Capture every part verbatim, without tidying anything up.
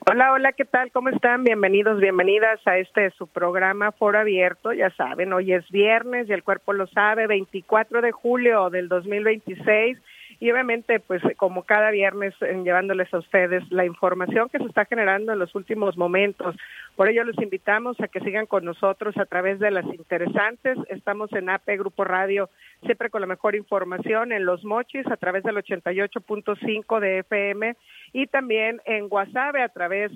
Hola, hola, ¿qué tal? ¿Cómo están? Bienvenidos, bienvenidas a este su programa Foro Abierto. Ya saben, hoy es viernes y el cuerpo lo sabe, veinticuatro de julio del dos mil veintiséis. Y obviamente, pues como cada viernes, eh, llevándoles a ustedes la información que se está generando en los últimos momentos. Por ello, los invitamos a que sigan con nosotros a través de las interesantes. Estamos en A P Grupo Radio, siempre con la mejor información, en Los Mochis, a través del ochenta y ocho punto cinco de F M, y también en Guasave, a través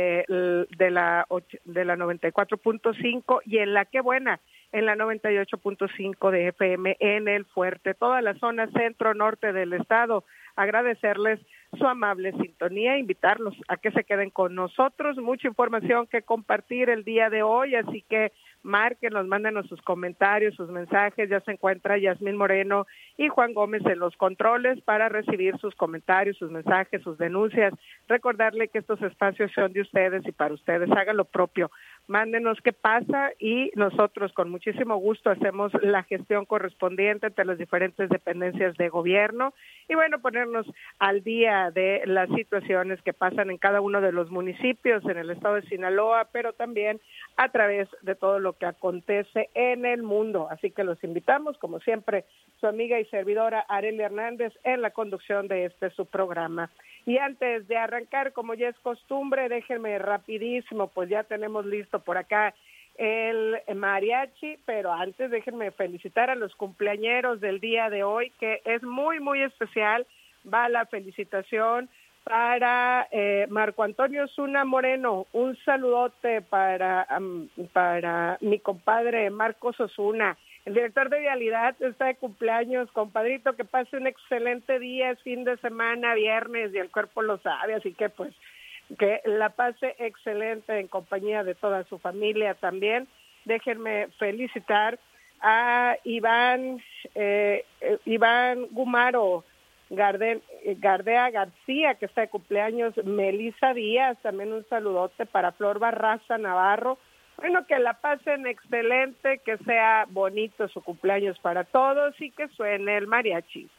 de, de, la, de la noventa y cuatro punto cinco, y en La Qué Buena, en la noventa y ocho punto cinco de F M en El Fuerte, toda la zona centro-norte del estado. Agradecerles su amable sintonía, invitarlos a que se queden con nosotros, mucha información que compartir el día de hoy, así que márquenos, mándenos sus comentarios, sus mensajes. Ya se encuentra Yasmín Moreno y Juan Gómez en los controles para recibir sus comentarios, sus mensajes, sus denuncias. Recordarle que estos espacios son de ustedes y para ustedes. Hagan lo propio. Mándenos qué pasa y nosotros con muchísimo gusto hacemos la gestión correspondiente entre las diferentes dependencias de gobierno y bueno, ponernos al día de las situaciones que pasan en cada uno de los municipios en el estado de Sinaloa, pero también a través de todo lo que acontece en el mundo. Así que los invitamos, como siempre, su amiga y servidora Arely Hernández en la conducción de este su programa. Y antes de arrancar, como ya es costumbre, déjenme rapidísimo, pues ya tenemos listo por acá el mariachi, pero antes déjenme felicitar a los cumpleañeros del día de hoy, que es muy, muy especial. Va la felicitación para eh, Marco Antonio Zuna Moreno, un saludote para, um, para mi compadre Marcos Osuna. El director de Vialidad está de cumpleaños, compadrito, que pase un excelente día, es fin de semana, viernes, y el cuerpo lo sabe, así que pues que la pase excelente en compañía de toda su familia también. Déjenme felicitar a Iván, eh, eh, Iván Gumaro, Garde, Gardea García, que está de cumpleaños, Melissa Díaz, también un saludote para Flor Barraza Navarro. Bueno, que la pasen excelente, que sea bonito su cumpleaños para todos y que suene el mariachi.